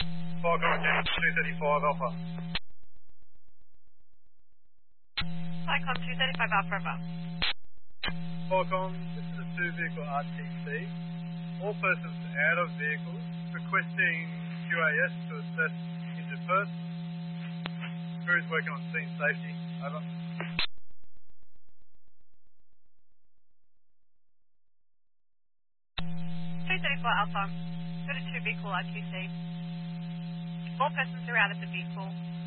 Falcon 235 Alpha. Falcon 235 Alpha Bravo. Falcon, this is a two-vehicle RTC. All persons out of vehicles requesting QAS to assess injured person. Crews working on scene safety. Over. 234 Alpha. Got a two-vehicle RTC. All persons are out of the vehicle.